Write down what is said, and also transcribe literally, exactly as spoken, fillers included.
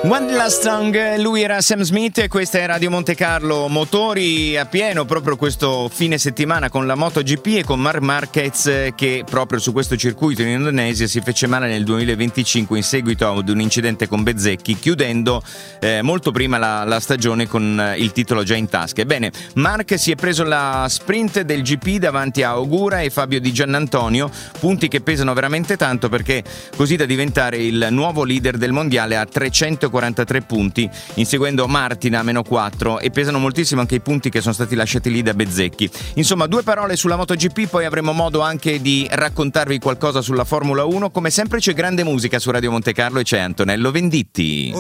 One Last Song, lui era Sam Smith e questa è Radio Monte Carlo. Motori a pieno proprio questo fine settimana con la MotoGP e con Marc Marquez che proprio su questo circuito in Indonesia si fece male nel duemilaventicinque in seguito ad un incidente con Bezzecchi, chiudendo eh, molto prima la, la stagione con il titolo già in tasca. Ebbene, Marc si è preso la sprint del G P davanti a Ogura e Fabio Di Giannantonio, punti che pesano veramente tanto perché così da diventare il nuovo leader del mondiale a trecentoquarantatré punti, inseguendo Martin a meno quattro, e pesano moltissimo anche i punti che sono stati lasciati lì da Bezzecchi. Insomma, due parole sulla MotoGP, poi avremo modo anche di raccontarvi qualcosa sulla Formula uno. Come sempre c'è grande musica su Radio Monte Carlo e c'è Antonello Venditti.